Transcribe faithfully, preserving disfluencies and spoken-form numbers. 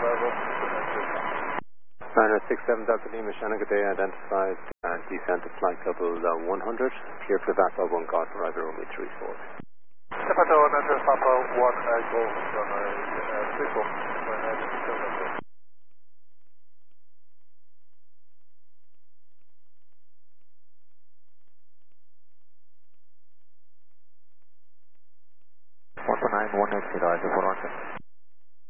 nine oh six seven Delta Lima, Shannon, good day, identified uh, descent of flight level uh, one hundred, clear for that by one guard for either only three four. Papa one hundred, Papa one Echo, three four. one four nine one eight zero, four one.